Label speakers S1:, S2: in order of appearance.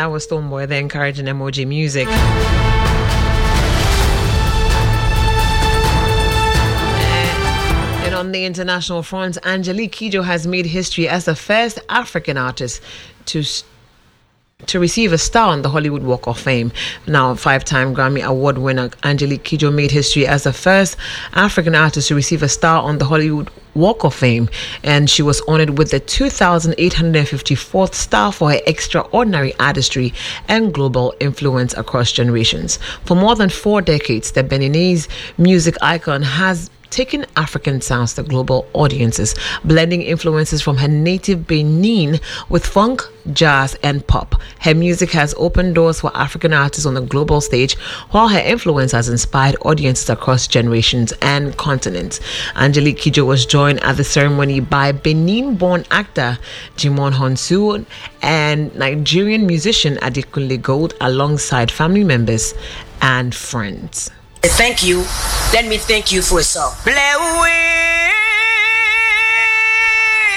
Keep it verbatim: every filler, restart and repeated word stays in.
S1: that was Stonebwoy, the encouraging emoji music. On the international front, Angelique Kidjo has made history as the first African artist to to receive a star on the Hollywood Walk of Fame. Now, five-time Grammy Award winner Angelique Kidjo made history as the first African artist to receive a star on the Hollywood Walk of Fame, and she was honored with the two thousand eight hundred fifty-fourth star for her extraordinary artistry and global influence across generations. For more than four decades, the Beninese music icon has taking African sounds to global audiences, blending influences from her native Benin with funk, jazz, and pop. Her music has opened doors for African artists on the global stage, while her influence has inspired audiences across generations and continents. Angelique Kidjo was joined at the ceremony by Benin-born actor Jimon Honsu and Nigerian musician Adekunle Gold, alongside family members and friends.
S2: Thank you. Let me thank you for a song. Play away.